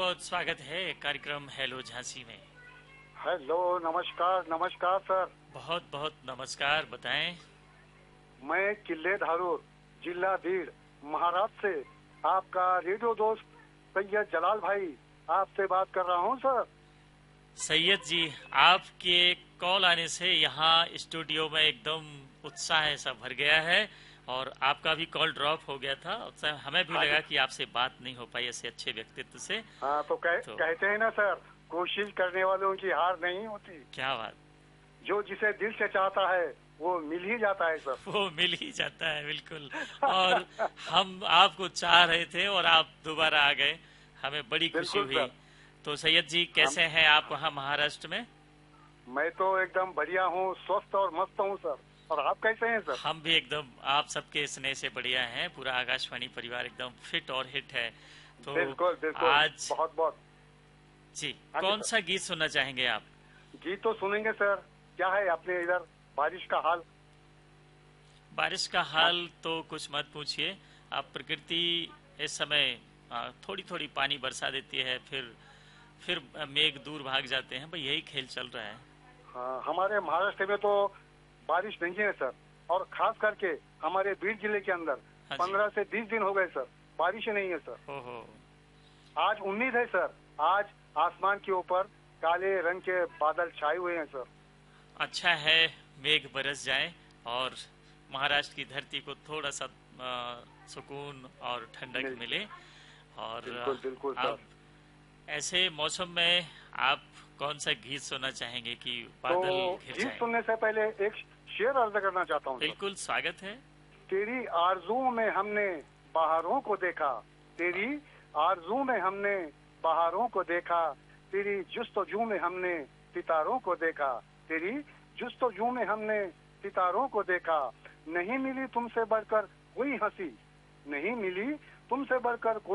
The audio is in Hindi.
बहुत स्वागत है कार्यक्रम हेलो झांसी में। हेलो, नमस्कार नमस्कार सर। बहुत बहुत नमस्कार, बताएं। मैं किले धारूर, जिला बीड़, महाराष्ट्र से आपका रेडियो दोस्त सैयद जलाल भाई आपसे बात कर रहा हूं सर। सैयद जी, आपके कॉल आने से यहाँ स्टूडियो में एकदम उत्साह ऐसा भर गया है और आपका भी कॉल ड्रॉप हो गया था। हमें भी लगा कि आपसे बात नहीं हो पाई ऐसे अच्छे व्यक्तित्व से। हाँ तो कहते हैं ना सर, कोशिश करने वालों की हार नहीं होती। क्या बात। जो जिसे दिल से चाहता है वो मिल ही जाता है सर। वो मिल ही जाता है, बिल्कुल। और हम आपको चाह रहे थे और आप दोबारा आ गए, हमें बड़ी खुशी हुई। तो सैयद जी, कैसे हैं आप वहाँ महाराष्ट्र में? मैं तो एकदम बढ़िया हूँ, स्वस्थ और मस्त हूँ सर। और आप कैसे हैं सर? हम भी एकदम आप सबके स्नेह से बढ़िया हैं। पूरा आकाशवाणी परिवार एकदम फिट और हिट है। तो बिल्कुल बिल्कुल, आज बहुत बहुत जी, कौन सा गीत सुनना चाहेंगे आप? गीत तो सुनेंगे सर। क्या है अपने इधर बारिश का हाल? बारिश का हाल तो कुछ मत पूछिए। आप प्रकृति इस समय थोड़ी थोड़ी पानी बरसा देती है, फिर मेघ दूर भाग जाते हैं। भाई यही खेल चल रहा है। हाँ, हमारे महाराष्ट्र में तो बारिश नहीं है सर। और खास करके हमारे बीड़ जिले के अंदर 15 से 20 दिन हो गए सर, बारिश नहीं है सर। ओहो। आज उम्मीद है सर, आज आसमान के ऊपर काले रंग के बादल छाए हुए हैं सर। अच्छा है, मेघ बरस जाए और महाराष्ट्र की धरती को थोड़ा सा सुकून और ठंडक मिले। और बिल्कुल बिल्कुल अब ऐसे मौसम में आप कौन सा गीत सुनना चाहेंगे कि बादल घिर जाए? गीत सुनने से पहले एक शेर अर्ज करना चाहता हूँ। बिल्कुल, स्वागत है। तेरी आरज़ू में हमने बहारों को देखा, तेरी आरज़ू में हमने बहारों को देखा, तेरी जुस्तजू में हमने सितारों को देखा, तेरी जुस्तजू में हमने सितारों को देखा। नहीं मिली तुमसे बढ़कर कोई हंसी, नहीं मिली तुमसे बढ़कर